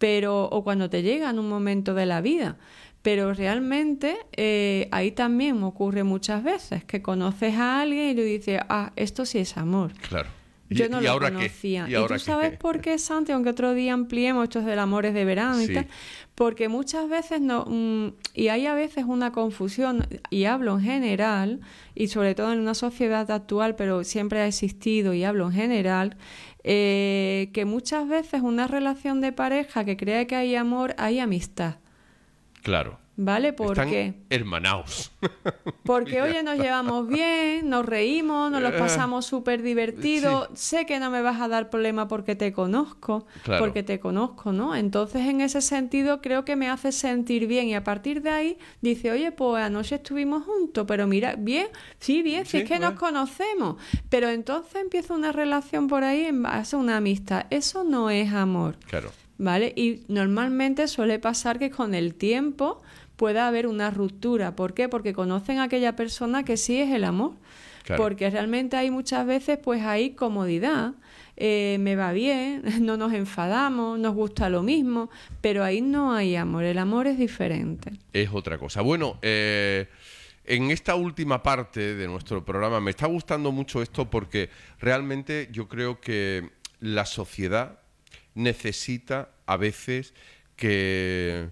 o cuando te llega en un momento de la vida. Pero realmente ahí también ocurre muchas veces que conoces a alguien y le dices, esto sí es amor. Claro. Yo no ¿Y lo ahora conocía. qué? ¿Y tú sabes por qué, Santi? Aunque otro día ampliemos esto del amor es de verano y tal. Porque muchas veces y hay a veces una confusión, y hablo en general, y sobre todo en una sociedad actual, pero siempre ha existido, y hablo en general, que muchas veces una relación de pareja que cree que hay amor, hay amistad. Claro. ¿Vale? ¿Por Están qué? hermanaos. Porque, oye, nos llevamos bien, nos reímos, nos los pasamos súper divertidos. Sí. Sé que no me vas a dar problema porque te conozco, ¿no? Entonces, en ese sentido, creo que me hace sentir bien. Y a partir de ahí, dice, oye, pues anoche estuvimos juntos, pero mira, bien, si es que nos conocemos. Pero entonces empieza una relación por ahí en base a una amistad. Eso no es amor. Claro. ¿Vale? Y normalmente suele pasar que con el tiempo pueda haber una ruptura. ¿Por qué? Porque conocen a aquella persona que sí es el amor. Claro. Porque realmente hay muchas veces, pues hay comodidad, me va bien, no nos enfadamos, nos gusta lo mismo, pero ahí no hay amor. El amor es diferente. Es otra cosa. Bueno, en esta última parte de nuestro programa me está gustando mucho esto porque realmente yo creo que la sociedad necesita a veces que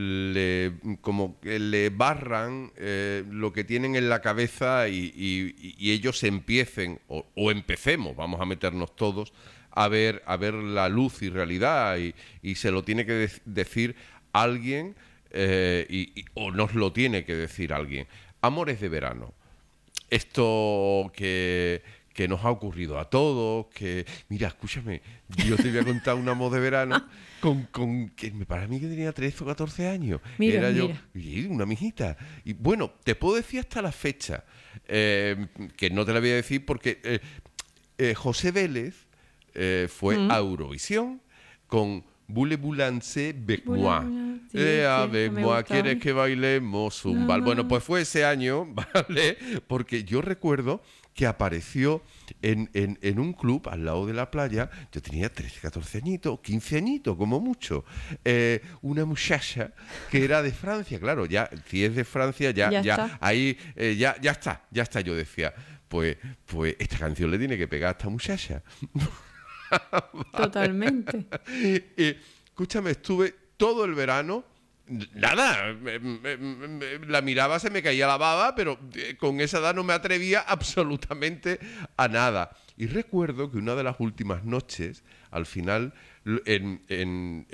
le barran lo que tienen en la cabeza y ellos empiecen o empecemos, vamos a meternos todos a ver la luz y realidad y se lo tiene que decir alguien o nos lo tiene que decir alguien. Amores de verano. Esto que nos ha ocurrido a todos, que... Mira, escúchame, yo te voy a contar un amor de verano que para mí que tenía 13 o 14 años. Era yo, una mijita. Y bueno, te puedo decir hasta la fecha, que no te la voy a decir porque José Vélez fue a Eurovisión con Voulez-vous danser avec moi? Avec moi, ¿quieres que bailemos zumba? Bueno, pues fue ese año, ¿vale? Porque yo recuerdo que apareció en un club al lado de la playa. Yo tenía 13, 14 añitos, 15 añitos, como mucho. Una muchacha que era de Francia, claro, ya, si es de Francia, ya ahí, ya está, yo decía, pues esta canción le tiene que pegar a esta muchacha. Totalmente. Escúchame, estuve todo el verano, nada, la miraba, se me caía la baba, pero con esa edad no me atrevía absolutamente a nada. Y recuerdo que una de las últimas noches, al final, en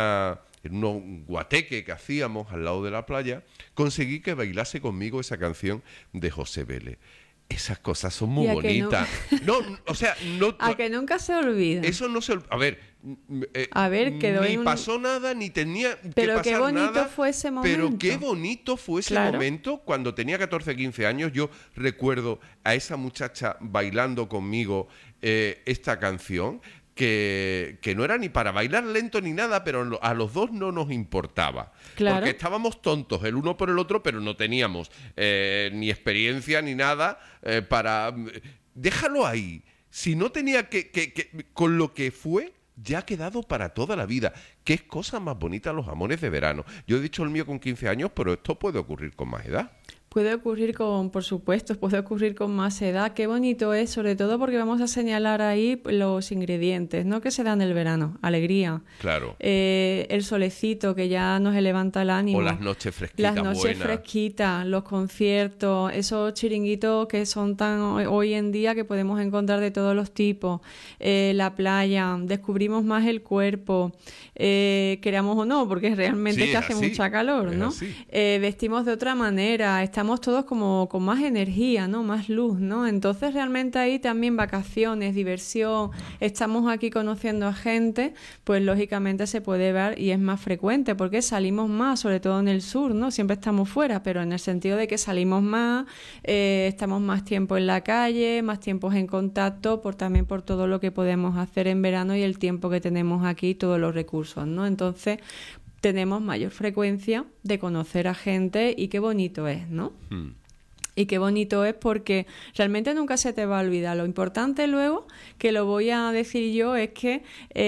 un guateque que hacíamos al lado de la playa, conseguí que bailase conmigo esa canción de José Vélez. Esas cosas son muy bonitas. No, o sea, no. A que nunca se olvida. Eso no se olvida. A ver, quedó ni pasó nada, ni tenía que pero pasar qué bonito nada. Fue ese momento. Pero qué bonito fue ese momento. Cuando tenía 14, 15 años, yo recuerdo a esa muchacha bailando conmigo esta canción. Que no era ni para bailar lento ni nada, pero a los dos no nos importaba. Claro. Porque estábamos tontos el uno por el otro, pero no teníamos ni experiencia ni nada para... Déjalo ahí. Si no tenía que con lo que fue, ya ha quedado para toda la vida. Qué cosa más bonita los amores de verano. Yo he dicho el mío con 15 años, pero esto puede ocurrir con más edad. Puede ocurrir por supuesto, puede ocurrir con más edad. Qué bonito es, sobre todo porque vamos a señalar ahí los ingredientes, ¿no? Que se dan en el verano. Alegría. Claro. El solecito que ya nos levanta el ánimo. O las noches fresquitas. Las noches fresquitas, los conciertos, esos chiringuitos que son tan hoy en día que podemos encontrar de todos los tipos. La playa, descubrimos más el cuerpo, queramos o no, porque realmente que hace mucha calor, ¿no? Vestimos de otra manera, estamos todos como con más energía, ¿no? Más luz, ¿no? Entonces realmente ahí también vacaciones, diversión, estamos aquí conociendo a gente, pues lógicamente se puede ver y es más frecuente porque salimos más, sobre todo en el sur, ¿no? Siempre estamos fuera, pero en el sentido de que salimos más, estamos más tiempo en la calle, más tiempos en contacto, también por todo lo que podemos hacer en verano y el tiempo que tenemos aquí, todos los recursos, ¿no? Entonces tenemos mayor frecuencia de conocer a gente y qué bonito es, ¿no? Y qué bonito es porque realmente nunca se te va a olvidar. Lo importante luego, que lo voy a decir yo, es que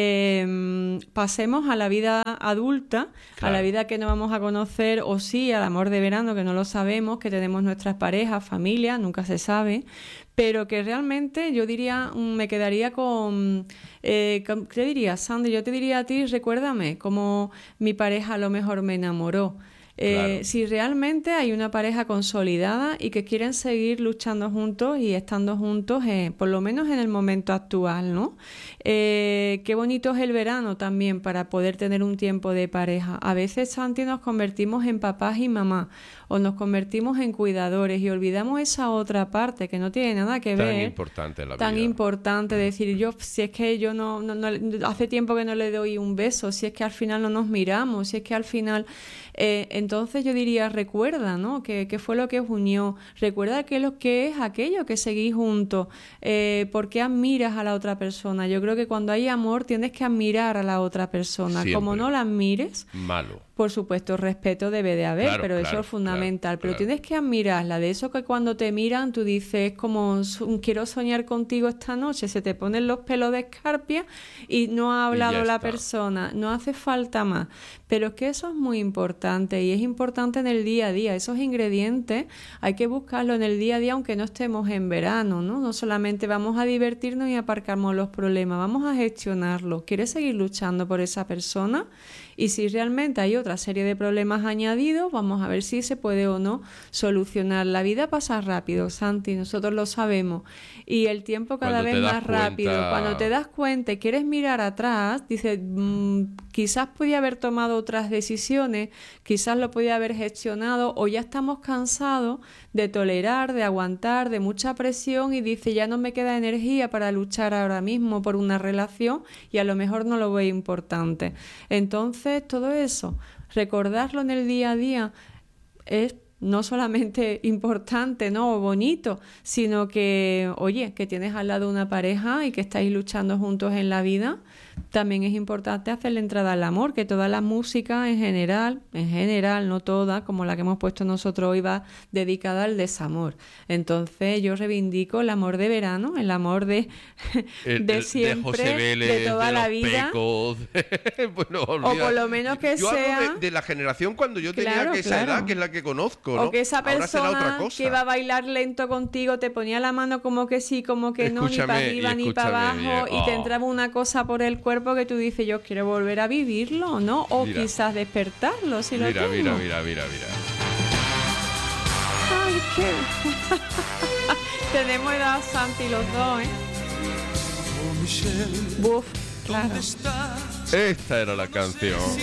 pasemos a la vida adulta, a la vida que no vamos a conocer, o sí, al amor de verano, que no lo sabemos, que tenemos nuestras parejas, familias, nunca se sabe, pero que realmente yo diría, me quedaría con... ¿qué dirías, Sandy? Yo te diría a ti, recuérdame cómo mi pareja a lo mejor me enamoró. Claro. Si realmente hay una pareja consolidada y que quieren seguir luchando juntos y estando juntos, por lo menos en el momento actual, ¿no? Qué bonito es el verano también para poder tener un tiempo de pareja. A veces, Santi, nos convertimos en papás y mamás o nos convertimos en cuidadores y olvidamos esa otra parte que no tiene nada que ver. Tan importante en la Tan vida. Importante decir, yo, si es que yo no, hace tiempo que no le doy un beso, si es que al final no nos miramos, si es que al final... entonces yo diría, recuerda, ¿no? ¿Qué fue lo que os unió? Recuerda qué es aquello que seguís juntos. ¿Por qué admiras a la otra persona? Yo creo que cuando hay amor tienes que admirar a la otra persona. Siempre. Como no la admires... Malo. Por supuesto, respeto debe de haber, Claro, pero claro, eso es fundamental. Pero claro. tienes que admirarla. De eso que cuando te miran tú dices, como quiero soñar contigo esta noche, se te ponen los pelos de escarpia y no ha hablado la persona. No hace falta más. Pero es que eso es muy importante y es importante en el día a día. Esos ingredientes hay que buscarlos en el día a día, aunque no estemos en verano, ¿no? No solamente vamos a divertirnos y aparcamos los problemas, vamos a gestionarlos. ¿Quieres seguir luchando por esa persona? Y si realmente hay otra serie de problemas añadidos, vamos a ver si se puede o no solucionar. La vida pasa rápido, Santi, nosotros lo sabemos. Y el tiempo cada vez más rápido. Cuando te das cuenta y quieres mirar atrás, dices, quizás podía haber tomado otras decisiones, quizás lo podía haber gestionado, o ya estamos cansados de tolerar, de aguantar, de mucha presión, y dice, ya no me queda energía para luchar ahora mismo por una relación y a lo mejor no lo veo importante. Entonces, todo eso, recordarlo en el día a día es no solamente importante, ¿no? O bonito, sino que, oye, que tienes al lado una pareja y que estáis luchando juntos en la vida. También es importante hacerle entrada al amor, que toda la música en general, no toda, como la que hemos puesto nosotros hoy, va dedicada al desamor. Entonces yo reivindico el amor de verano, el amor de siempre, de José Vélez, de toda de la los vida. Pecos. Bueno, O por lo menos que yo sea... hablo de la generación cuando yo tenía esa edad, que es la que conozco, ¿no? O que esa Ahora será otra persona cosa. que iba a bailar lento contigo te ponía la mano como que sí, como que no, ni para arriba ni para abajo, y te entraba una cosa por el cuerpo que tú dices, yo quiero volver a vivirlo, ¿no? O quizás despertarlo, si lo tengo. Mira. Ay, qué... Tenemos edad, Santi, los dos, ¿eh? Buf, claro. Esta era la canción.